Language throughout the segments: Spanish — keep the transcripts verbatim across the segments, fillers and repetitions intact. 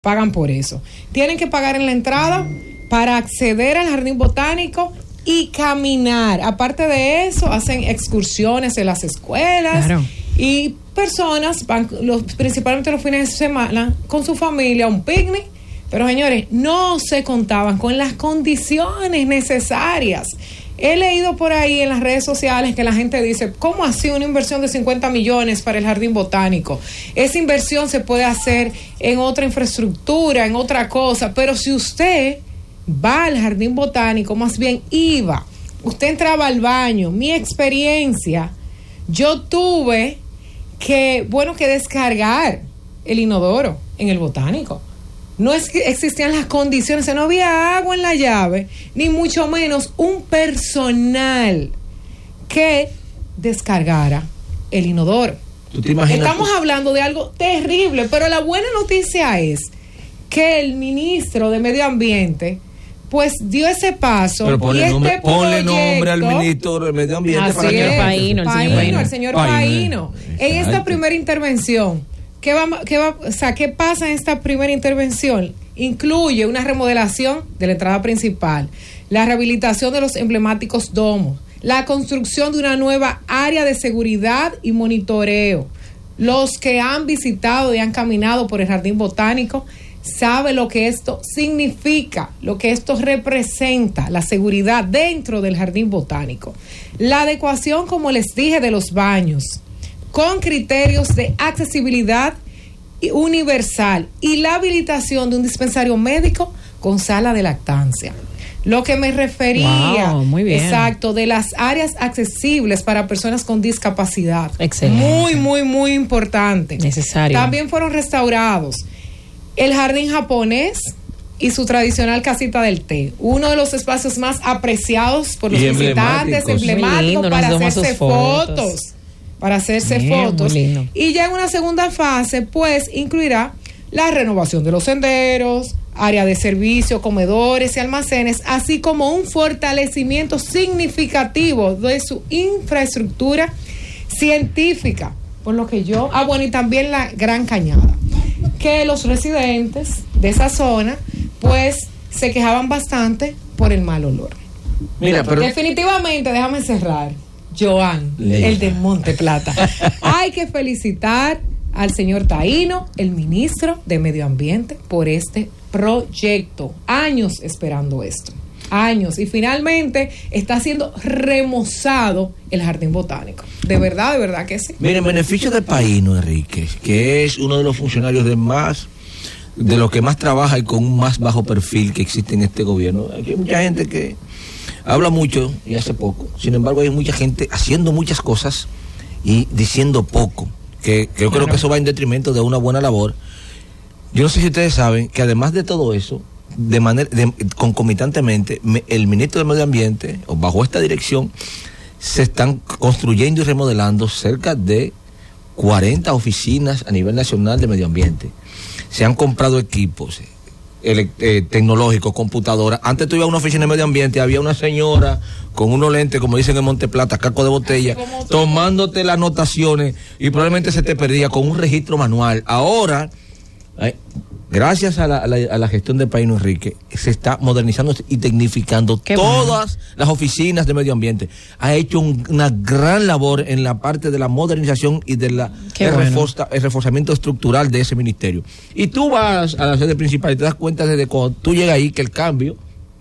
pagan por eso. Tienen que pagar en la entrada para acceder al jardín botánico y caminar. Aparte de eso, hacen excursiones en las escuelas. Claro. Y personas van, los, principalmente los fines de semana, con su familia, a un picnic. Pero señores, no se contaban con las condiciones necesarias. He leído por ahí en las redes sociales que la gente dice, ¿cómo así una inversión de cincuenta millones para el jardín botánico? Esa inversión se puede hacer en otra infraestructura, en otra cosa, pero si usted va al jardín botánico, más bien iba, usted entraba al baño, mi experiencia, yo tuve que, bueno, que descargar el inodoro en el botánico. No es que existían las condiciones, no había agua en la llave, ni mucho menos un personal que descargara el inodoro. ¿Tú te imaginas? Estamos tú? hablando de algo terrible, pero la buena noticia es que el ministro de Medio Ambiente pues dio ese paso. Pero ponle, y nombre, este ponle proyecto, nombre al ministro de Medio Ambiente. Para que Paino, el señor Paino. Paino, el señor Paino. Paino. En esta primera intervención, ¿Qué va, qué va, o sea, ¿qué pasa en esta primera intervención? Incluye una remodelación de la entrada principal, la rehabilitación de los emblemáticos domos, la construcción de una nueva área de seguridad y monitoreo. Los que han visitado y han caminado por el jardín botánico saben lo que esto significa, lo que esto representa, la seguridad dentro del jardín botánico. La adecuación, como les dije, de los baños, con criterios de accesibilidad universal y la habilitación de un dispensario médico con sala de lactancia. Lo que me refería, wow, muy bien. Exacto, de las áreas accesibles para personas con discapacidad. Excelente. Muy, muy, muy importante. Necesario. También fueron restaurados el jardín japonés y su tradicional casita del té, uno de los espacios más apreciados por los y visitantes, emblemáticos para hacerse fotos. fotos. para hacerse Bien, fotos, y ya en una segunda fase pues incluirá la renovación de los senderos, área de servicio, comedores y almacenes, así como un fortalecimiento significativo de su infraestructura científica, por lo que yo, ah bueno, y también la Gran Cañada, que los residentes de esa zona pues se quejaban bastante por el mal olor. Mira, pero definitivamente, déjame cerrar, Joan, Leila. El de Monte Plata. Hay que felicitar al señor Taino, el ministro de Medio Ambiente, por este proyecto. Años esperando esto. Años. Y finalmente está siendo remozado el jardín botánico. De verdad, de verdad que sí. Mire, en beneficio de Paino, Enrique, que es uno de los funcionarios de más, de los que más trabaja y con un más bajo perfil que existe en este gobierno. Aquí hay mucha gente que habla mucho y hace poco. Sin embargo, hay mucha gente haciendo muchas cosas y diciendo poco. Que, que yo claro. creo que eso va en detrimento de una buena labor. Yo no sé si ustedes saben que además de todo eso, de manera de, concomitantemente, me, el ministro del Medio Ambiente, o bajo esta dirección, se están construyendo y remodelando cerca de cuarenta oficinas a nivel nacional de medio ambiente. Se han comprado equipos El, eh, tecnológicos, computadoras. Antes tú ibas a una oficina de medio ambiente, había una señora con unos lentes, como dicen en Monte Plata, caco de botella, tomándote las anotaciones y probablemente se te perdía con un registro manual. Ahora, eh, gracias a la, a, la, a la gestión de Paino Enrique, se está modernizando y tecnificando Qué todas bueno. las oficinas de medio ambiente. Ha hecho un, una gran labor en la parte de la modernización y de la el, bueno. reforza, el reforzamiento estructural de ese ministerio. Y tú vas a la sede principal y te das cuenta desde cuando tú llegas ahí que el cambio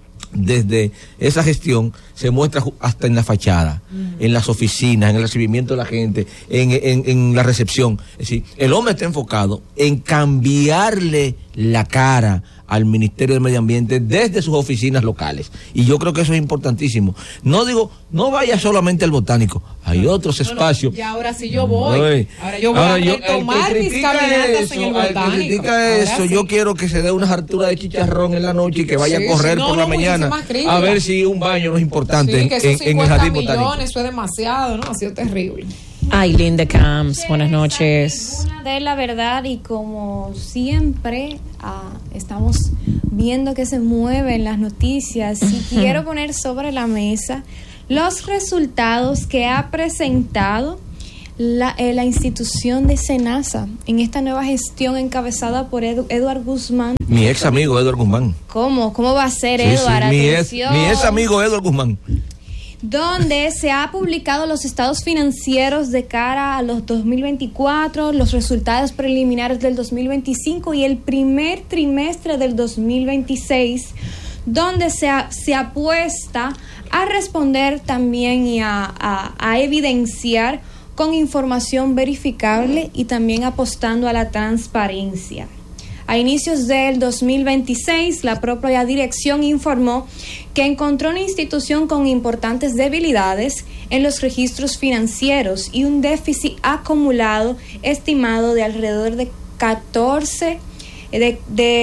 desde esa gestión se muestra hasta en la fachada, mm. en las oficinas, en el recibimiento de la gente, en, en, en la recepción. Es decir, el hombre está enfocado en cambiarle la cara al Ministerio del Medio Ambiente desde sus oficinas locales. Y yo creo que eso es importantísimo. No digo, no vaya solamente al botánico, hay no, otros no, espacios. No, y ahora sí yo voy. voy. Ahora yo voy ahora a yo, tomar mis caminatas eso, en el botánico. Que critica eso, sí. Yo quiero que se dé una hartura de chicharrón en la noche y que vaya sí, a correr sí, no, por no, la mañana a ver si un baño no es importante sí, que en, en, en el jardín botánico. Eso es demasiado, ¿no? Ha sido terrible. Aileen de Camps, buenas noches. De la verdad, y como siempre uh, estamos viendo que se mueven las noticias, y quiero poner sobre la mesa los resultados que ha presentado la, eh, la institución de SENASA en esta nueva gestión encabezada por Edu, Eduard Guzmán. Mi ex amigo Eduard Guzmán. ¿Cómo? ¿Cómo va a ser, sí, Eduard? Sí, mi, ex, mi ex amigo Eduard Guzmán. Donde se ha publicado los estados financieros de cara a los dos mil veinticuatro, los resultados preliminares del dos mil veinticinco y el primer trimestre del dos mil veintiséis, donde se, a, se apuesta a responder también y a, a, a evidenciar con información verificable y también apostando a la transparencia. A inicios del dos mil veintiséis, la propia dirección informó que encontró una institución con importantes debilidades en los registros financieros y un déficit acumulado estimado de alrededor de catorce de,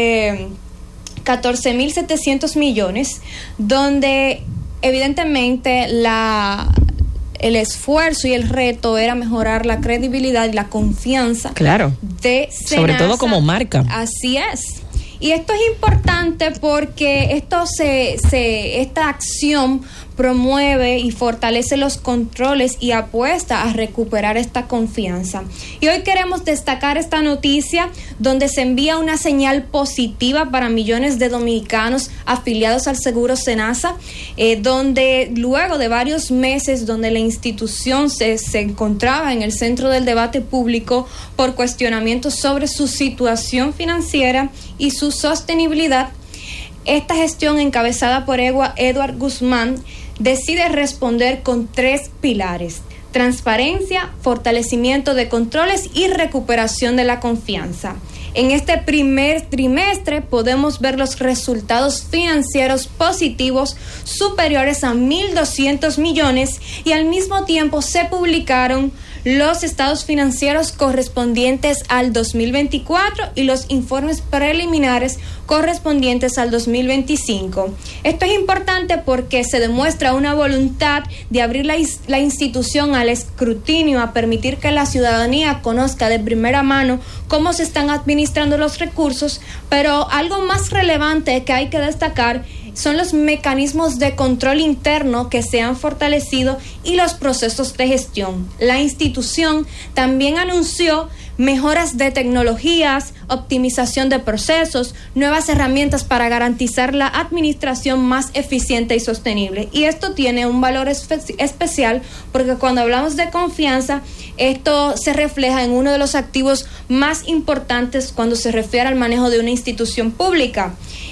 de catorce mil setecientos millones, donde evidentemente la el esfuerzo y el reto era mejorar la credibilidad y la confianza, claro, de SENASA, sobre todo como marca. Así es. Y esto es importante porque esto se, se esta acción promueve y fortalece los controles y apuesta a recuperar esta confianza. Y hoy queremos destacar esta noticia donde se envía una señal positiva para millones de dominicanos afiliados al seguro SENASA, eh, donde luego de varios meses donde la institución se, se encontraba en el centro del debate público por cuestionamientos sobre su situación financiera y su sostenibilidad, esta gestión encabezada por Eduard Guzmán decide responder con tres pilares: transparencia, fortalecimiento de controles y recuperación de la confianza. En este primer trimestre podemos ver los resultados financieros positivos superiores a mil doscientos millones y al mismo tiempo se publicaron los estados financieros correspondientes al dos mil veinticuatro y los informes preliminares correspondientes al dos mil veinticinco. Esto es importante porque se demuestra una voluntad de abrir la, la institución al escrutinio, a permitir que la ciudadanía conozca de primera mano cómo se están administrando los recursos, pero algo más relevante que hay que destacar son los mecanismos de control interno que se han fortalecido y los procesos de gestión. La institución también anunció mejoras de tecnologías, optimización de procesos, nuevas herramientas para garantizar la administración más eficiente y sostenible. Y esto tiene un valor espe- especial porque cuando hablamos de confianza, esto se refleja en uno de los activos más importantes cuando se refiere al manejo de una institución pública.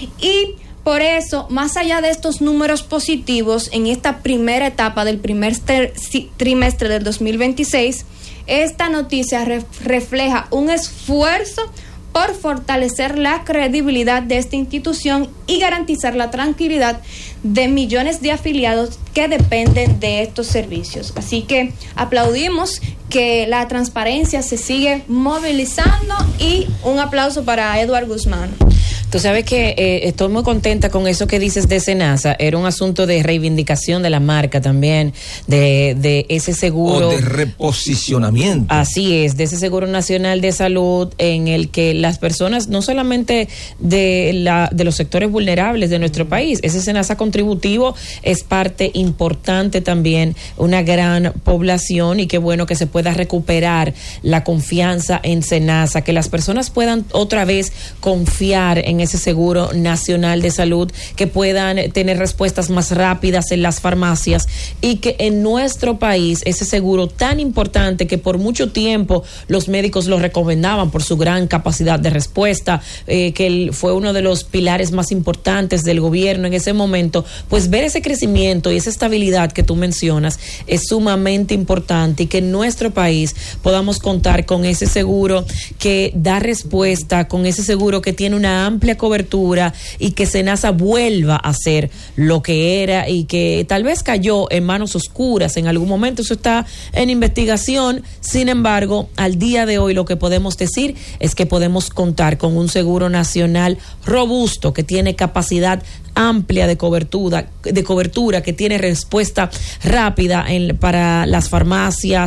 Y por eso, más allá de estos números positivos, en esta primera etapa del primer ter- trimestre del dos mil veintiséis, esta noticia re- refleja un esfuerzo por fortalecer la credibilidad de esta institución y garantizar la tranquilidad de millones de afiliados que dependen de estos servicios. Así que aplaudimos que la transparencia se sigue movilizando y un aplauso para Eduard Guzmán. Tú sabes que eh, estoy muy contenta con eso que dices de SENASA. Era un asunto de reivindicación de la marca también, de, de ese seguro. O de reposicionamiento. Así es, de ese seguro nacional de salud en el que las personas, no solamente de, la, de los sectores vulnerables de nuestro país, ese SENASA contributivo es parte importante también, una gran población, y qué bueno que se pueda recuperar la confianza en SENASA, que las personas puedan otra vez confiar en ese seguro nacional de salud, que puedan tener respuestas más rápidas en las farmacias y que en nuestro país ese seguro tan importante que por mucho tiempo los médicos lo recomendaban por su gran capacidad de respuesta, eh, que él fue uno de los pilares más importantes del gobierno en ese momento, pues ver ese crecimiento y esa estabilidad que tú mencionas es sumamente importante, y que en nuestro país podamos contar con ese seguro que da respuesta, con ese seguro que tiene una amplia cobertura y que SENASA vuelva a ser lo que era y que tal vez cayó en manos oscuras en algún momento. Eso está en investigación. Sin embargo, al día de hoy lo que podemos decir es que podemos contar con un seguro nacional robusto que tiene capacidad amplia de cobertura, de cobertura que tiene respuesta rápida en, para las farmacias, para los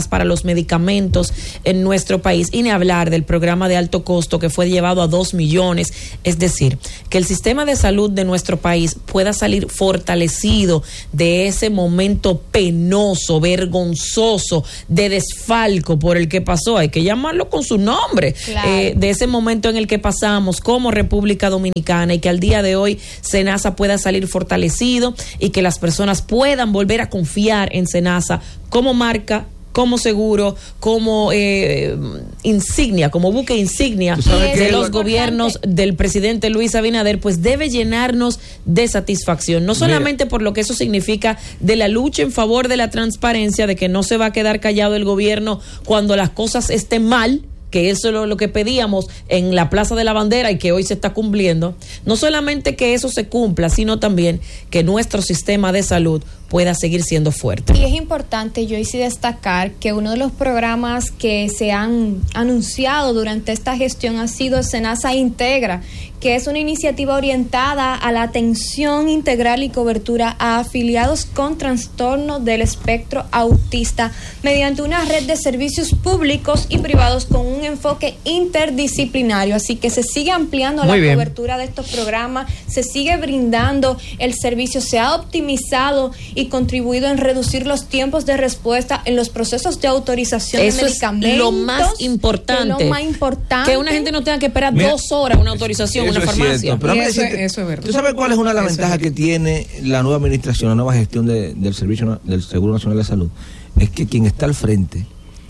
medicamentos en nuestro país, y ni hablar del programa de alto costo que fue llevado a dos millones. Es decir, que el sistema de salud de nuestro país pueda salir fortalecido de ese momento penoso, vergonzoso, de desfalco por el que pasó, hay que llamarlo con su nombre, claro. eh, de ese momento en el que pasamos como República Dominicana, y que al día de hoy SENASA pueda salir fortalecido y que las personas puedan volver a confiar en SENASA como marca, como seguro, como eh, insignia, como buque insignia de los gobiernos del presidente Luis Abinader, pues debe llenarnos de satisfacción, no solamente Mira. por lo que eso significa de la lucha en favor de la transparencia, de que no se va a quedar callado el gobierno cuando las cosas estén mal, que eso es lo, lo que pedíamos en la Plaza de la Bandera y que hoy se está cumpliendo. No solamente que eso se cumpla, sino también que nuestro sistema de salud pueda seguir siendo fuerte. Y es importante, Joyce, destacar que uno de los programas que se han anunciado durante esta gestión ha sido SENASA Integra, que es una iniciativa orientada a la atención integral y cobertura a afiliados con trastorno del espectro autista mediante una red de servicios públicos y privados con un enfoque interdisciplinario. Así que se sigue ampliando Muy la bien. cobertura de estos programas, se sigue brindando el servicio, se ha optimizado y contribuido en reducir los tiempos de respuesta en los procesos de autorización Eso de medicamentos. Es lo más importante. Lo más importante. Que una gente no tenga que esperar Mira, dos horas una autorización en una farmacia. Cierto, pero eso, decirte, eso es verdad. ¿Tú sabes cuál es una de las ventajas que tiene la nueva administración, la nueva gestión de, del Servicio del Seguro Nacional de Salud? Es que quien está al frente,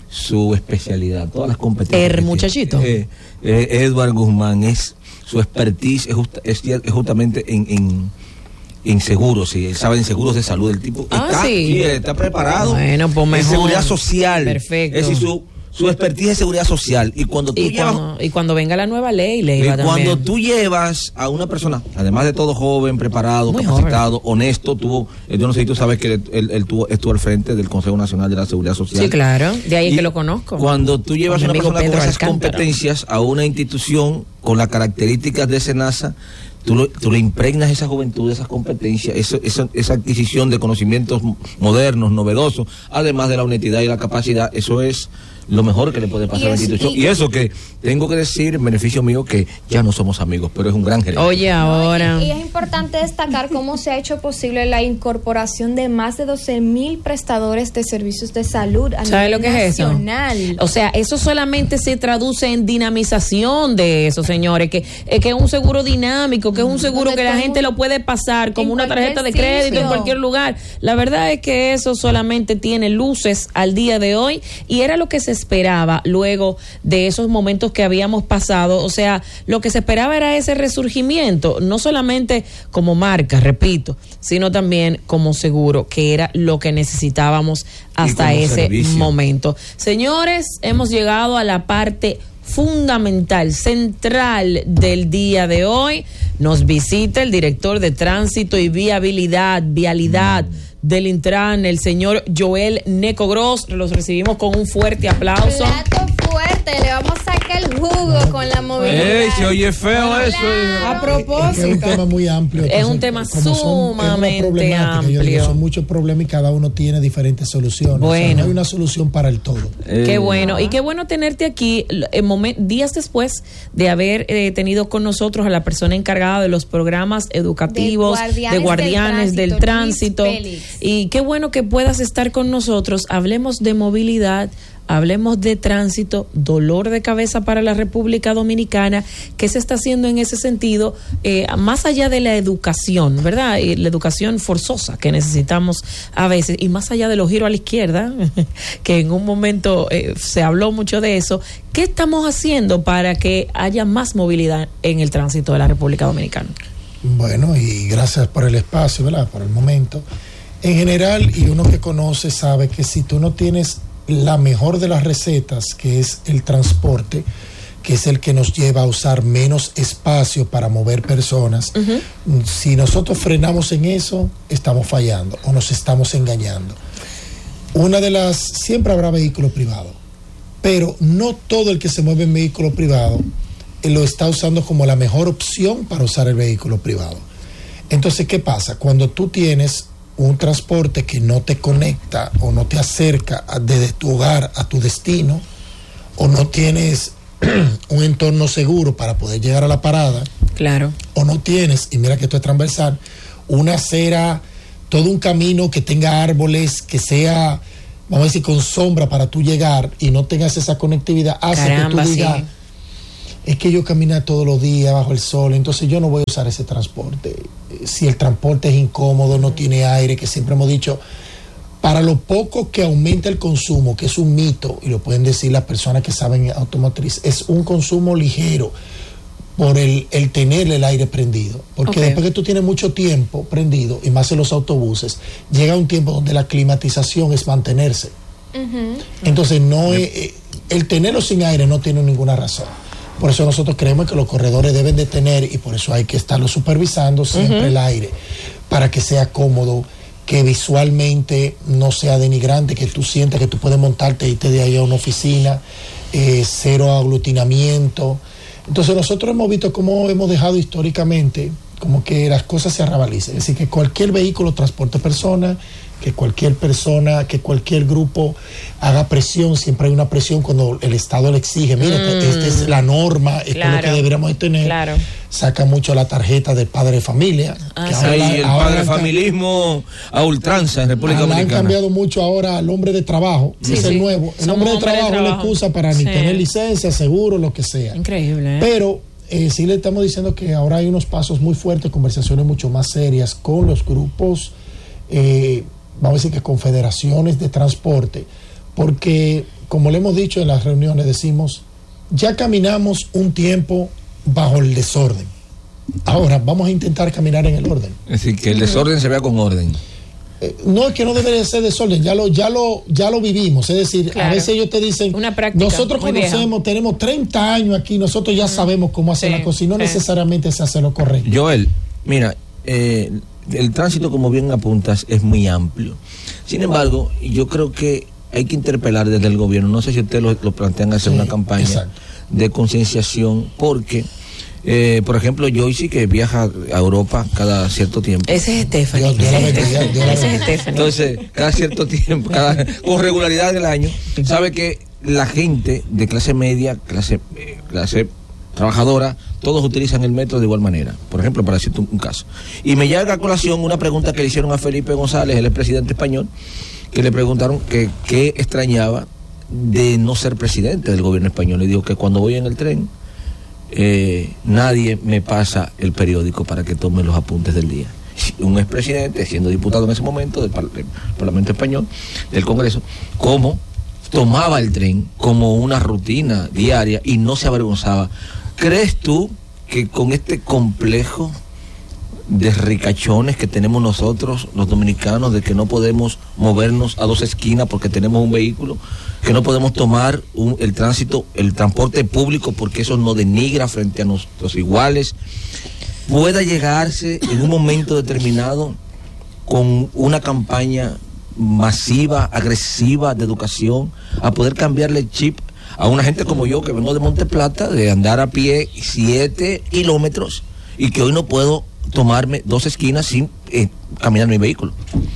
su especialidad, todas las competencias. El muchachito. Eh, eh, Edward Guzmán, es su expertise es, just, es, es justamente en, en en seguros, sí, él sabe en seguros de salud, el tipo ah, está, sí. Sí, está preparado. Bueno, pues mejor. En seguridad social. Perfecto. Es decir, su, su expertise de seguridad social. Y cuando tú y, llevas, cuando, y cuando venga la nueva ley, le iba y cuando también. tú llevas a una persona, además de todo joven, preparado, Muy capacitado, joven. honesto, tuvo, yo no sé si tú sabes que él, él, él tuvo, estuvo al frente del Consejo Nacional de la Seguridad Social. Sí, claro, de ahí es que lo conozco. Cuando tú llevas a una persona Pedro con esas Alcántara. competencias a una institución con las características de SENASA, Tú, lo, tú le impregnas esa juventud, esas competencias, eso, esa, esa adquisición de conocimientos modernos, novedosos, además de la honestidad y la capacidad. Eso es lo mejor que le puede pasar a la institución. Y, y eso que tengo que decir, en beneficio mío, que ya no somos amigos, pero es un gran gerente. Oye, ahora. No, y, y es importante destacar cómo se ha hecho posible la incorporación de más de doce mil prestadores de servicios de salud a ¿Sabe nivel lo que nacional. es eso? O sea, eso solamente se traduce en dinamización de eso, señores, que, eh, que es un seguro dinámico, que es un seguro que la gente lo puede pasar como una tarjeta de crédito sitio. en cualquier lugar. La verdad es que eso solamente tiene luces al día de hoy, y era lo que se esperaba luego de esos momentos que habíamos pasado. O sea, lo que se esperaba era ese resurgimiento, no solamente como marca, repito, sino también como seguro, que era lo que necesitábamos hasta ese servicio. momento. Señores, hemos llegado a la parte fundamental, central del día de hoy. Nos visita el director de Tránsito y Viabilidad, Vialidad mm. del Intran, el señor Joel Neco Gross. Los recibimos con un fuerte aplauso. Plato fuerte, le vamos a sacar el jugo con la movilidad. Ey, se oye feo eso. A propósito. Es, es un tema muy amplio. Es un tema sumamente amplio. Yo, son muchos problemas y cada uno tiene diferentes soluciones. Bueno. O sea, no hay una solución para el todo. Eh. Qué bueno. Y qué bueno tenerte aquí en moment, días después de haber eh, tenido con nosotros a la persona encargada de los programas educativos, de Guardianes, de guardianes del Tránsito. Del tránsito. Y qué bueno que puedas estar con nosotros. Hablemos de movilidad, hablemos de tránsito, dolor de cabeza para la República Dominicana. ¿Qué se está haciendo en ese sentido? Eh, más allá de la educación, ¿verdad? Y la educación forzosa que necesitamos a veces, y más allá de los giros a la izquierda, que en un momento eh, se habló mucho de eso. ¿Qué estamos haciendo para que haya más movilidad en el tránsito de la República Dominicana? Bueno, y gracias por el espacio, ¿verdad? Por el momento. En general, y uno que conoce sabe que si tú no tienes la mejor de las recetas, que es el transporte, que es el que nos lleva a usar menos espacio para mover personas, uh-huh. si nosotros frenamos en eso, estamos fallando o nos estamos engañando. Una de las, siempre habrá vehículo privado, pero no todo el que se mueve en vehículo privado eh, lo está usando como la mejor opción para usar el vehículo privado. Entonces, ¿qué pasa? Cuando tú tienes un transporte que no te conecta o no te acerca a, desde tu hogar a tu destino, o no tienes un entorno seguro para poder llegar a la parada, claro, o no tienes, y mira que esto es transversal, una acera, todo un camino que tenga árboles, que sea, vamos a decir, con sombra para tú llegar y no tengas esa conectividad, hace Caramba, que tú digas, sí. es que yo camino todos los días bajo el sol, entonces yo no voy a usar ese transporte. Si el transporte es incómodo, no tiene aire, que siempre hemos dicho, para lo poco que aumenta el consumo, que es un mito, y lo pueden decir las personas que saben automotriz, es un consumo ligero por el, el tener el aire prendido. Porque okay. después que tú tienes mucho tiempo prendido, y más en los autobuses, llega un tiempo donde la climatización es mantenerse. Uh-huh. Entonces, no es, el tenerlo sin aire no tiene ninguna razón. Por eso nosotros creemos que los corredores deben de tener, y por eso hay que estarlo supervisando siempre, uh-huh, el aire, para que sea cómodo, que visualmente no sea denigrante, que tú sientas que tú puedes montarte e irte de ahí a una oficina, eh, cero aglutinamiento. Entonces nosotros hemos visto cómo hemos dejado históricamente como que las cosas se arrabalicen, es decir, que cualquier vehículo transporte personas, que cualquier persona, que cualquier grupo haga presión, siempre hay una presión cuando el Estado le exige, mira, mm. esta es la norma, esto claro. es lo que deberíamos de tener, claro. saca mucho la tarjeta del padre de familia. Ah, que sí. ahora, el padre familismo a ultranza en República Dominicana. Han cambiado mucho ahora al hombre de trabajo, sí, es sí. el nuevo. El hombre de trabajo, de trabajo es la excusa para sí. ni tener licencia, seguro, lo que sea. Increíble. ¿eh? Pero eh, sí le estamos diciendo que ahora hay unos pasos muy fuertes, conversaciones mucho más serias con los grupos, eh, vamos a decir que confederaciones de transporte, porque como le hemos dicho en las reuniones, decimos, ya caminamos un tiempo bajo el desorden, ahora vamos a intentar caminar en el orden. Es decir, que el desorden se vea con orden. Eh, no, es que no debería ser desorden, ya lo, ya lo, ya lo vivimos, es decir, claro. a veces ellos te dicen, una práctica nosotros conocemos, vieja. tenemos treinta años aquí, nosotros ya sabemos cómo hacer sí, la cosa, y no sí. necesariamente se hace lo correcto. Joel, mira, eh, el tránsito, como bien apuntas, es muy amplio. Sin embargo, yo creo que hay que interpelar desde el gobierno, no sé si ustedes lo, lo plantean hacer sí, una campaña exacto. de concienciación, porque Eh, por ejemplo, Joyce, que viaja a Europa cada cierto tiempo. Ese es Stephanie. Dios, Dios Dios Dios Ese es Stephanie. Entonces, cada cierto tiempo, cada, con regularidad del año, sabe que la gente de clase media, clase, eh, clase trabajadora, todos utilizan el metro de igual manera. Por ejemplo, para decirte un, un caso. Y me llega a colación una pregunta que le hicieron a Felipe González, el presidente español, que le preguntaron que qué extrañaba de no ser presidente del gobierno español. Le dijo que cuando voy en el tren, Eh, nadie me pasa el periódico para que tome los apuntes del día. Un expresidente, siendo diputado en ese momento del, par- del Parlamento Español, del Congreso, cómo tomaba el tren como una rutina diaria y no se avergonzaba. ¿Crees tú que con este complejo de ricachones que tenemos nosotros, los dominicanos, de que no podemos movernos a dos esquinas porque tenemos un vehículo, que no podemos tomar un, el tránsito, el transporte público porque eso nos denigra frente a nuestros iguales, pueda llegarse en un momento determinado con una campaña masiva, agresiva de educación, a poder cambiarle el chip a una gente como yo que vengo de Monte Plata, de andar a pie siete kilómetros y que hoy no puedo tomarme dos esquinas sin eh, caminar mi vehículo?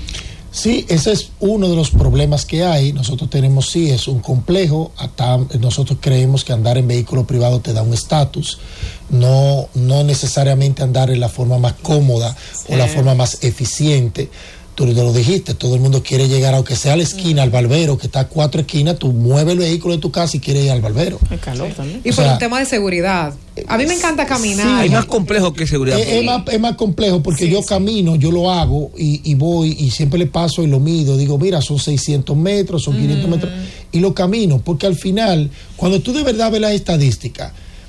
Sí, ese es uno de los problemas que hay. Nosotros tenemos, sí, es un complejo. Hasta nosotros creemos que andar en vehículo privado te da un estatus, no, no necesariamente andar en la forma más cómoda sí. o la forma más eficiente. Tú lo dijiste, todo el mundo quiere llegar, aunque sea a la esquina, al barbero, que está a cuatro esquinas, tú mueves el vehículo de tu casa y quieres ir al barbero. El calor también. Y o por sea, un tema de seguridad. A mí me encanta caminar. Sí, es más complejo que seguridad. Es, es, más, es más complejo porque sí, yo sí. camino, yo lo hago y, y voy y siempre le paso y lo mido. Digo, mira, son seiscientos metros, son quinientos mm. metros. Y lo camino, porque al final, cuando tú de verdad ves las estadísticas,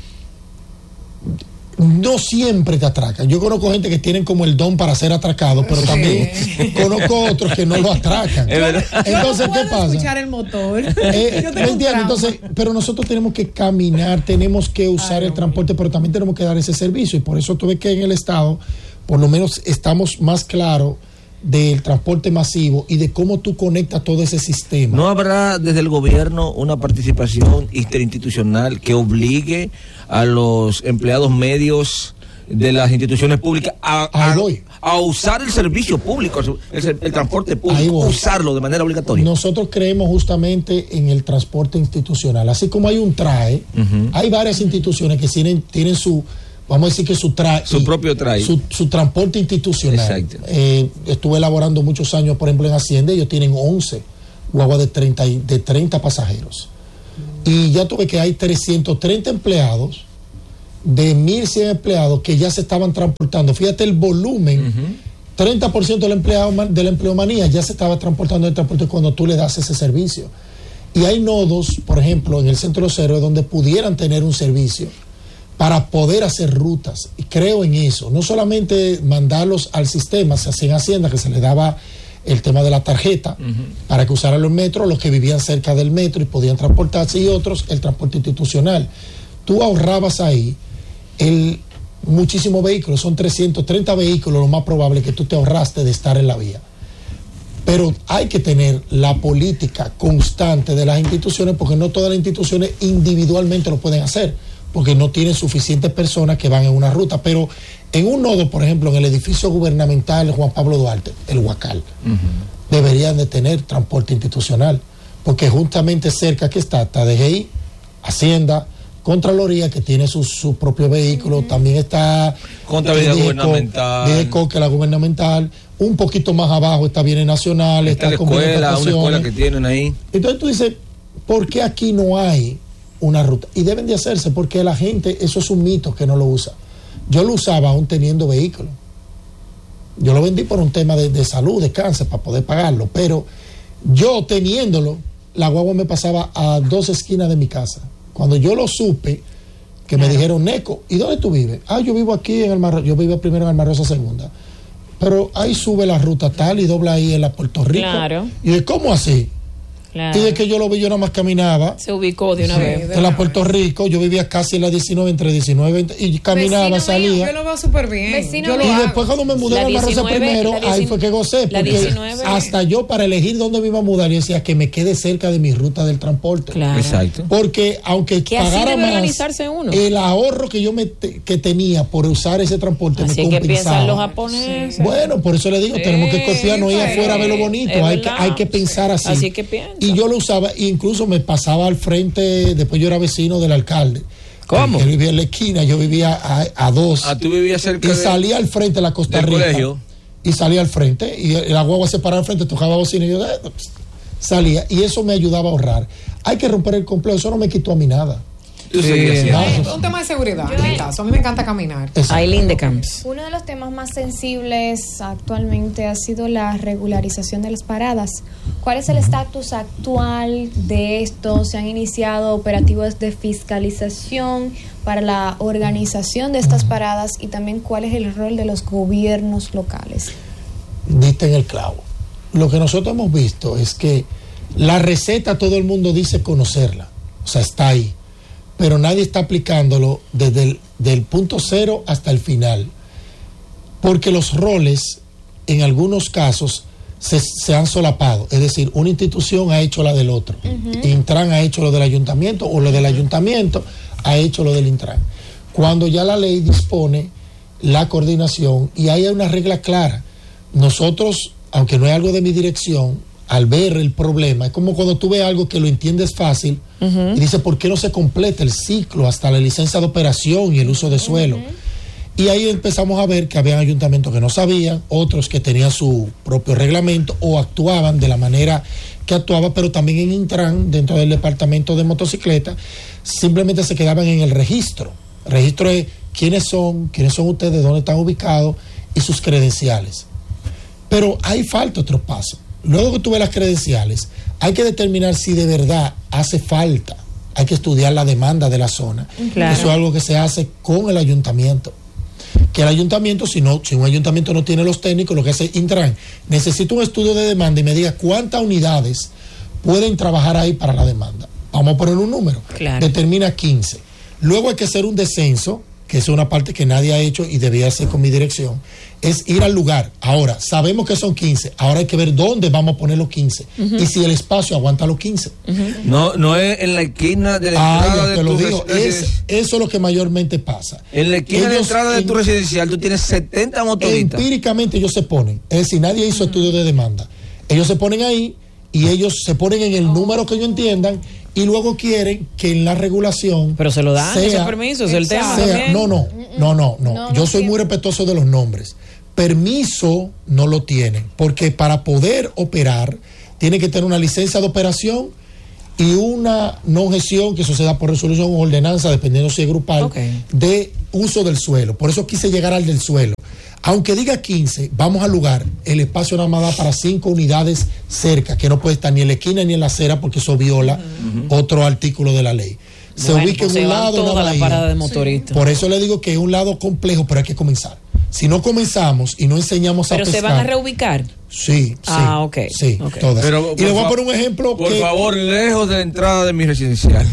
no siempre te atracan. Yo conozco gente que tienen como el don para ser atracado, pero también sí. conozco otros que no lo atracan. Entonces, ¿qué pasa? Escuchar el motor. Eh, ¿Me entiendes? Entonces, pero nosotros tenemos que caminar, tenemos que usar Ay, el transporte, pero también tenemos que dar ese servicio. Y por eso tú ves que en el Estado, por lo menos estamos más claros del transporte masivo y de cómo tú conectas todo ese sistema. ¿No habrá desde el gobierno una participación interinstitucional que obligue a los empleados medios de las instituciones públicas a, a, a usar el servicio público, el, el transporte público, usarlo de manera obligatoria. Nosotros creemos justamente en el transporte institucional. Así como hay un TRAE, uh-huh. hay varias instituciones que tienen, tienen su, vamos a decir que su TRAE. Su propio TRAE. Su, su transporte institucional. Exacto. Eh, estuve elaborando muchos años, por ejemplo, en Hacienda, ellos tienen once guaguas de treinta, de treinta pasajeros. Y ya tuve que hay trescientos treinta empleados de mil cien empleados que ya se estaban transportando. Fíjate el volumen, uh-huh. treinta por ciento del empleado, de la empleomanía ya se estaba transportando en el transporte cuando tú le das ese servicio. Y hay nodos, por ejemplo, en el Centro de los Héroes, donde pudieran tener un servicio para poder hacer rutas. Y creo en eso. No solamente mandarlos al sistema, se hacía en Hacienda, que se le daba el tema de la tarjeta uh-huh. para que usaran los metros, los que vivían cerca del metro y podían transportarse, y otros el transporte institucional. Tú ahorrabas ahí el muchísimos vehículos, son trescientos treinta vehículos, lo más probable que tú te ahorraste de estar en la vía. Pero hay que tener la política constante de las instituciones, porque no todas las instituciones individualmente lo pueden hacer, porque no tienen suficientes personas que van en una ruta. Pero en un nodo, por ejemplo, en el edificio gubernamental Juan Pablo Duarte, el Huacal, uh-huh. deberían de tener transporte institucional, porque justamente cerca que está T D G I, Hacienda, Contraloría, que tiene su, su propio vehículo, uh-huh. también está Contraloría Gubernamental, Videco, que es la gubernamental, un poquito más abajo está Bienes Nacionales, está, está la escuela, una escuela que tienen ahí. Entonces tú dices, ¿por qué aquí no hay una ruta? Y deben de hacerse, porque la gente, eso es un mito que no lo usa. Yo lo usaba aún teniendo vehículo. Yo lo vendí por un tema de, de salud, de cáncer, para poder pagarlo, pero yo teniéndolo, la guagua me pasaba a dos esquinas de mi casa. Cuando yo lo supe, que claro. me dijeron, Neco, ¿y dónde tú vives? Ah, yo vivo aquí en el Mar, yo vivo primero en el Marrosa Segunda. Pero ahí sube la ruta tal y dobla ahí en la Puerto Rico. Claro. Y de ¿cómo así? Claro. Y de que yo lo vi, yo nada más caminaba. Se ubicó de una sí, vez. En la Puerto Rico, yo vivía casi en la diecinueve, entre diecinueve y caminaba, vecino salía. Mío, yo lo veo súper bien. Vecino y después cuando me mudé a la Rosa primero, ahí fue que gocé. Porque diecinueve hasta yo para elegir dónde me iba a mudar, yo decía que me quede cerca de mi ruta del transporte. Claro. Exacto. Porque aunque que pagara así debe más, organizarse uno. El ahorro que yo me te, que tenía por usar ese transporte así me compensaba. Que piensan los japoneses. Bueno, por eso le digo, sí, tenemos que copiar, no ir afuera a ver lo bonito. Hay que, hay que pensar así. Así que piensa. Y yo lo usaba. Incluso me pasaba al frente, después yo era vecino del alcalde. ¿Cómo? Él vivía en la esquina, yo vivía a, a dos. Ah, tú vivías cerca. Y salía al frente de la Costa Rica. Colegio. Y salía al frente, y la guagua se paraba al frente, tocaba bocina y yo eh, salía. Y eso me ayudaba a ahorrar. Hay que romper el complejo, eso no me quitó a mí nada. Sí, sí, no, un tema de seguridad, en mi caso. A mí me encanta caminar. Aileen de Camps. Uno de los temas más sensibles actualmente ha sido la regularización de las paradas. ¿Cuál es el estatus actual de esto? ¿Se han iniciado operativos de fiscalización para la organización de estas paradas? Y también, ¿cuál es el rol de los gobiernos locales? Diste en el clavo. Lo que nosotros hemos visto es que la receta todo el mundo dice conocerla. O sea, está ahí. Pero nadie está aplicándolo desde el del punto cero hasta el final, porque los roles en algunos casos se, se han solapado, es decir, una institución ha hecho la del otro, uh-huh. Intran ha hecho lo del ayuntamiento, o lo del ayuntamiento ha hecho lo del Intran, cuando ya la ley dispone la coordinación y hay una regla clara. Nosotros, aunque no es algo de mi dirección, al ver el problema, es como cuando tú ves algo que lo entiendes fácil, uh-huh. y dices, ¿por qué no se completa el ciclo hasta la licencia de operación y el uso de suelo? Uh-huh. Y ahí empezamos a ver que había ayuntamientos que no sabían, otros que tenían su propio reglamento o actuaban de la manera que actuaba, pero también en Intran, dentro del departamento de motocicleta, simplemente se quedaban en el registro. El registro es quiénes son, quiénes son ustedes, dónde están ubicados y sus credenciales. Pero ahí falta otro paso. Luego que tú ves las credenciales, hay que determinar si de verdad hace falta. Hay que estudiar la demanda de la zona. Claro. Eso es algo que se hace con el ayuntamiento. Que el ayuntamiento, si no, si un ayuntamiento no tiene los técnicos, lo que hace Intran, necesita un estudio de demanda y me diga cuántas unidades pueden trabajar ahí para la demanda. Vamos a poner un número. Claro. Determina quince. Luego hay que hacer un descenso que es una parte que nadie ha hecho y debía hacer con mi dirección, es ir al lugar. Ahora, sabemos que son quince, ahora hay que ver dónde vamos a poner los quince uh-huh. y si el espacio aguanta los quince. Uh-huh. No, no es en la esquina de la ah, entrada de te tu lo digo, es, Eso es lo que mayormente pasa. En la esquina ellos, de la entrada de en, tu residencial tú tienes setenta motoristas. Empíricamente ellos se ponen, es decir, nadie hizo uh-huh. estudio de demanda. Ellos se ponen ahí y ellos se ponen en el oh. número que ellos entiendan y luego quieren que en la regulación. Pero se lo dan sea, esos permisos, el tema sea, también. No, no, no, no, no. no Yo no soy quiero. muy respetuoso de los nombres. Permiso no lo tienen, porque para poder operar tiene que tener una licencia de operación y una no gestión que suceda por resolución o ordenanza, dependiendo si es grupal, okay. de uso del suelo. Por eso quise llegar al del suelo. Aunque diga quince, vamos al lugar, el espacio nada más da para cinco unidades cerca, que no puede estar ni en la esquina ni en la acera porque eso viola uh-huh. otro artículo de la ley. Se bueno, ubica en un lado, toda la parada de motoristas. Sí. Por eso le digo que es un lado complejo, pero hay que comenzar. Si no comenzamos y no enseñamos a ¿Pero pescar, se van a reubicar? Sí, sí. Ah, ok. Sí, okay. todas. Pero, y le voy a poner un ejemplo. Por que, favor, lejos de la entrada de mi residencial.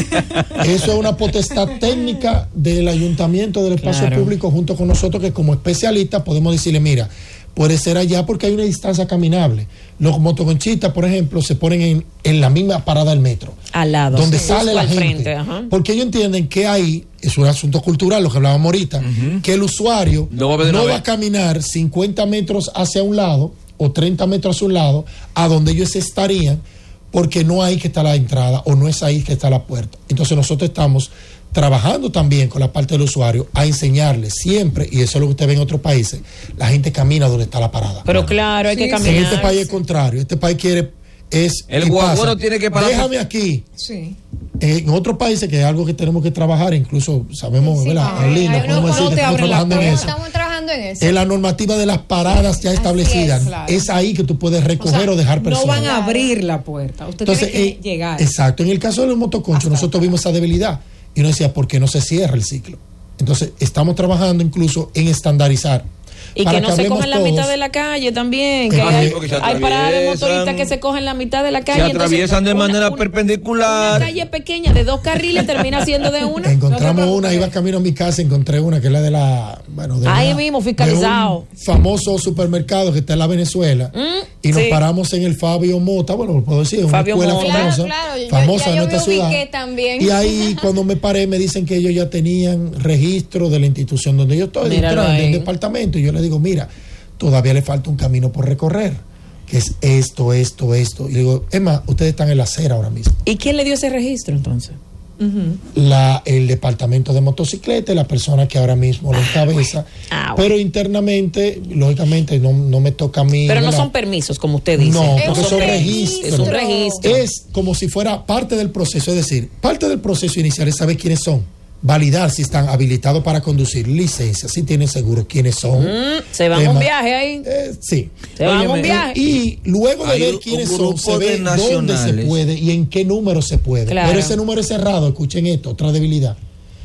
Eso es una potestad técnica del ayuntamiento del espacio claro. público junto con nosotros, que como especialistas podemos decirle, mira, puede ser allá porque hay una distancia caminable. Los motoconchistas, por ejemplo, se ponen en, en la misma parada del metro. Al lado. Donde sí. sale la gente. Frente, porque ellos entienden que ahí, es un asunto cultural, lo que hablábamos ahorita, uh-huh. que el usuario no, va a, no va a caminar cincuenta metros hacia un lado o treinta metros hacia un lado, a donde ellos estarían, porque no ahí que está la entrada o no es ahí que está la puerta. Entonces nosotros estamos trabajando también con la parte del usuario a enseñarles siempre, y eso es lo que usted ve en otros países, la gente camina donde está la parada. Pero claro, hay sí, que caminar. En este país es contrario, este país quiere, es... El guagüero tiene que parar. Déjame aquí. Sí. En otros países, que es algo que tenemos que trabajar, incluso sabemos, sí, ¿verdad? Ah, Lindo, no, no, decir, no te estamos trabajando en eso. Estamos trabajando en eso. En la normativa de las paradas ya establecidas, es, claro. es ahí que tú puedes recoger o, sea, o dejar personas. No van a abrir la puerta, usted Entonces, tiene que eh, llegar. Exacto, en el caso de los motoconchos, nosotros vimos esa debilidad y uno decía, ¿por qué no se cierra el ciclo? Entonces, estamos trabajando incluso en estandarizar. Y que no que se cogen la mitad de la calle también, que hay, hay paradas de motoristas que se cogen la mitad de la calle. Se atraviesan entonces, de una, manera una, perpendicular. Una calle pequeña de dos carriles termina siendo de una. Encontramos no una, iba camino a mi casa, encontré una que es la de la... Bueno, de ahí una, mismo, fiscalizado. De un famoso supermercado que está en la Venezuela. Mm, y nos sí. paramos en el Fabio Mota, bueno, lo puedo decir, es una Fabio escuela Mota. famosa. Claro, claro. Famosa yo, en nuestra ciudad. También. Y ahí cuando me paré me dicen que ellos ya tenían registro de la institución donde yo estoy, del departamento. Y yo le digo, mira, todavía le falta un camino por recorrer, que es esto, esto, esto. Y le digo, es más, ustedes están en la acera ahora mismo. ¿Y quién le dio ese registro entonces? Uh-huh. La, el departamento de motocicleta, la persona que ahora mismo lo encabeza, ah, bueno. pero internamente, lógicamente, no, no me toca a mí. Pero no son permisos, como usted dice. No, es porque un son registros. registros. Es un registro. Es como si fuera parte del proceso, es decir, parte del proceso inicial es saber quiénes son. Validar si están habilitados para conducir, licencia, si tienen seguro, quiénes son. Mm, se van a un viaje ahí. Eh, sí. Se van a un viaje. Y luego de ver quiénes son, se ve dónde se puede y en qué número se puede. Claro. Pero ese número es cerrado, escuchen esto, otra debilidad.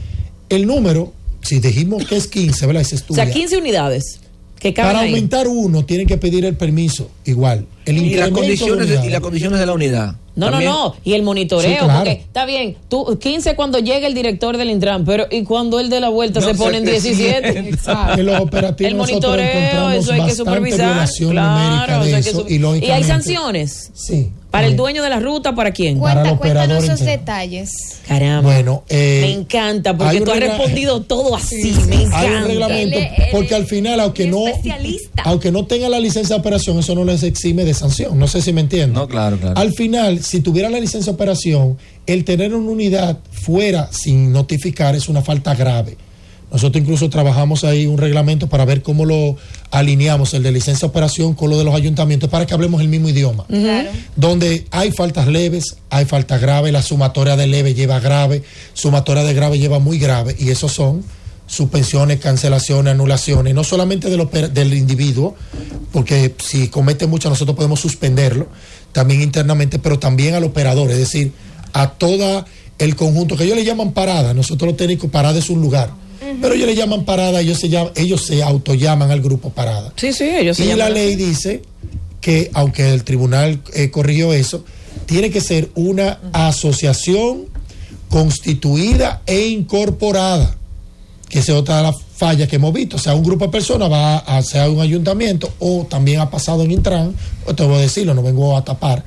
El número, si dijimos que es quince, ¿verdad? Se estudia. O sea, quince unidades. Que para ahí. aumentar uno, tienen que pedir el permiso, igual. El y, las condiciones de, y las condiciones de la unidad. No, ¿también? no, no. Y el monitoreo, sí, claro. Porque está bien, tú quince cuando llega el director del Intran, pero ¿y cuando él de la vuelta no, se pone en diecisiete? En los operativos el monitoreo, eso hay que supervisar. Claro, de eso, eso, que y, y hay sanciones. Sí. Para el dueño de la ruta, ¿para quién? Cuenta, para el cuéntanos operador esos entero. detalles. Caramba. Bueno, eh, me encanta, porque tú has respondido todo así. Sí, sí, me encanta. Hay un reglamento, él, él, porque al final, aunque no, aunque no tenga la licencia de operación, eso no les exime de sanción. No sé si me entienden. No, claro, claro. Al final, si tuviera la licencia de operación, el tener una unidad fuera sin notificar es una falta grave. Nosotros incluso trabajamos ahí un reglamento para ver cómo lo alineamos, el de licencia de operación con lo de los ayuntamientos, para que hablemos el mismo idioma. Claro. Donde hay faltas leves, hay faltas graves, la sumatoria de leve lleva grave, sumatoria de grave lleva muy grave, y esos son suspensiones, cancelaciones, anulaciones, no solamente del, del individuo, porque si comete mucho nosotros podemos suspenderlo, también internamente, pero también al operador, es decir, a todo el conjunto, que ellos le llaman parada, nosotros los técnicos, parada es un lugar. Pero ellos le llaman parada, ellos se llaman, ellos se autollaman al grupo parada. Sí, sí, ellos se y llaman. Y la ley así. Dice que, aunque el tribunal eh, corrigió eso, tiene que ser una asociación constituida e incorporada. que esa es otra de las fallas que hemos visto. O sea, un grupo de personas va a hacer un ayuntamiento, o también ha pasado en Intran, o te voy a decirlo, no vengo a tapar,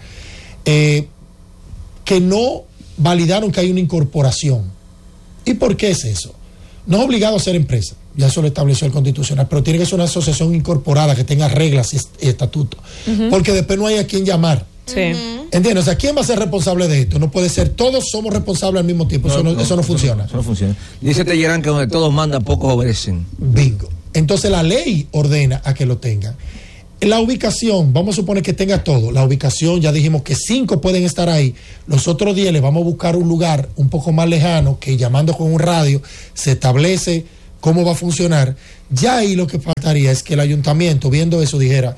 eh, que no validaron que hay una incorporación. ¿Y por qué es eso? No es obligado a ser empresa, ya eso lo estableció el Constitucional, pero tiene que ser una asociación incorporada que tenga reglas y estatutos, uh-huh. porque después no hay a quién llamar. Sí. Uh-huh. ¿Entiendes? O sea, ¿quién va a ser responsable de esto? No puede ser, todos somos responsables al mismo tiempo, no, eso, no, no, eso no funciona. Eso no funciona. Dice Tellerán que donde todos mandan, pocos obedecen. Bingo. Entonces la ley ordena a que lo tengan. La ubicación, vamos a suponer que tenga todo. La ubicación, ya dijimos que cinco pueden estar ahí. Los otros diez les vamos a buscar un lugar un poco más lejano, que llamando con un radio se establece cómo va a funcionar. Ya ahí lo que faltaría es que el ayuntamiento, viendo eso, dijera,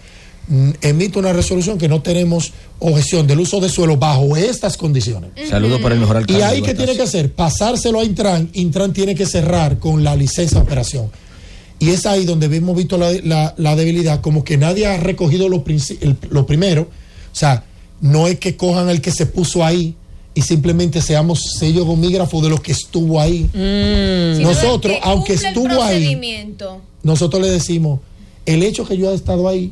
emite una resolución que no tenemos objeción del uso de suelo bajo estas condiciones. Uh-huh. Saludos para el mejor alcalde. Y ahí que tiene que hacer, pasárselo a Intran. Intran tiene que cerrar con la licencia de operación. Y es ahí donde hemos visto la, la, la debilidad, como que nadie ha recogido lo, el, lo primero. O sea, no es que cojan el que se puso ahí y simplemente seamos sello gomígrafo de lo que estuvo ahí. Mm. Nosotros, aunque estuvo ahí, nosotros le decimos, el hecho que yo haya estado ahí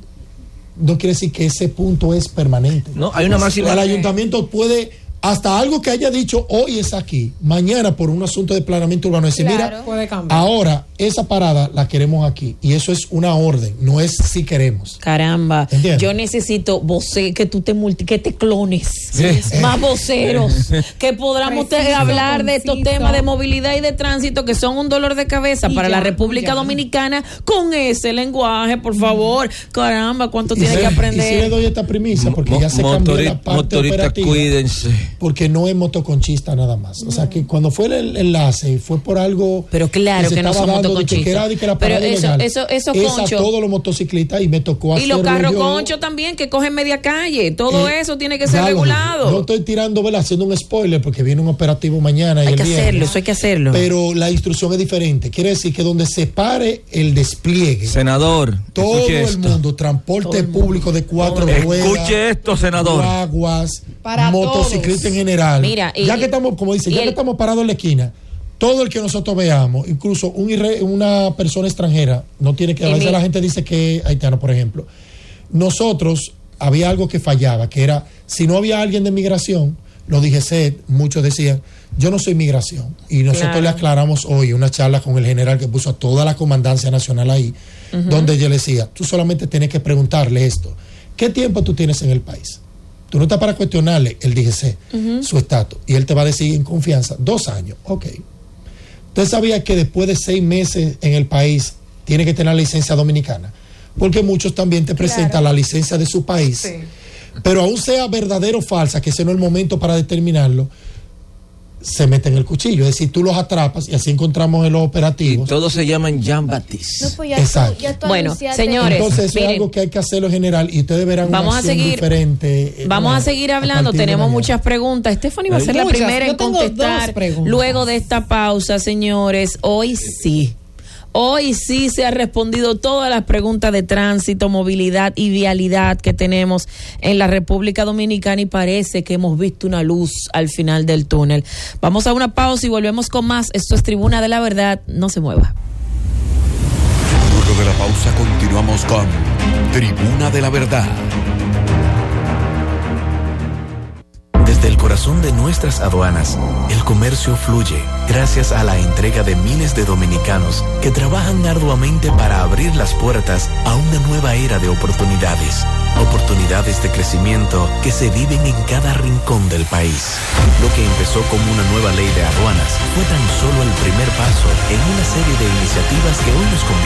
no quiere decir que ese punto es permanente. No, hay una máxima. El ayuntamiento puede, hasta algo que haya dicho hoy es aquí, mañana por un asunto de planeamiento urbano, decir, claro, mira, ahora esa parada la queremos aquí, y eso es una orden, no es si queremos. Caramba, ¿entiendes? Yo necesito voce, que tú te multi, que te clones, sí, sí. Más voceros, que podamos te, hablar de estos temas de movilidad y de tránsito que son un dolor de cabeza y para ya, la República ya. Dominicana, con ese lenguaje, por favor. Caramba, cuánto tiene que aprender. Y si le doy esta primicia, porque Mo- ya se cambió la parte operativa. Cuídense. Porque no es motoconchista nada más. O sea, que cuando fue el enlace, fue por algo. Pero claro que, que no son motoconchistas. Que era, que la Pero eso, ilegal. eso, eso, es concho. A todos los motociclistas, y me tocó hacerlo. Y los carros yo, concho también, que cogen media calle. Todo eh, eso tiene que ser claro, regulado. No estoy tirando, ¿verdad? Haciendo un spoiler, porque viene un operativo mañana. Hay y el que viernes, hacerlo, eso hay que hacerlo. Pero la instrucción es diferente. Quiere decir que donde se pare el despliegue. Senador, todo el esto. mundo, transporte público de cuatro ruedas. Escuche esto, senador. Aguas, motociclistas en general. Mira, y, ya que estamos, como dice, ya el, que estamos parados en la esquina, todo el que nosotros veamos, incluso un irre, una persona extranjera, no tiene que, a veces mi, la gente dice que es haitiano, por ejemplo. Nosotros, había algo que fallaba, que era, si no había alguien de migración, los D G C, muchos decían, yo no soy migración. Y nosotros claro. le aclaramos hoy una charla con el general que puso a toda la comandancia nacional ahí, uh-huh. donde yo le decía, tú solamente tienes que preguntarle esto, ¿qué tiempo tú tienes en el país? Tú no estás para cuestionarle el D G C, uh-huh. su estatus, y él te va a decir en confianza, dos años, ok. Usted sabía que después de seis meses en el país tiene que tener la licencia dominicana, porque muchos también te presentan claro. la licencia de su país, sí. pero aún sea verdadero o falsa, que ese no es el momento para determinarlo, se meten el cuchillo, es decir, tú los atrapas y así encontramos en los operativos. Y todos se llaman Jean Baptiste. No, pues ya exacto. Tú, ya tú bueno, señores, entonces eso miren, es algo que hay que hacerlo en general y ustedes verán vamos una acción a seguir, diferente. Vamos bueno, a seguir hablando, a tenemos muchas preguntas. Stephanie va a ser la primera en contestar luego de esta pausa, señores. Hoy sí. Hoy sí se ha respondido todas las preguntas de tránsito, movilidad y vialidad que tenemos en la República Dominicana y parece que hemos visto una luz al final del túnel. Vamos a una pausa y volvemos con más. Esto es Tribuna de la Verdad. No se mueva. Luego de la pausa continuamos con Tribuna de la Verdad. Desde el corazón de nuestras aduanas, el comercio fluye gracias a la entrega de miles de dominicanos que trabajan arduamente para abrir las puertas a una nueva era de oportunidades. Oportunidades de crecimiento que se viven en cada rincón del país. Lo que empezó como una nueva ley de aduanas fue tan solo el primer paso en una serie de iniciativas que hoy nos conviene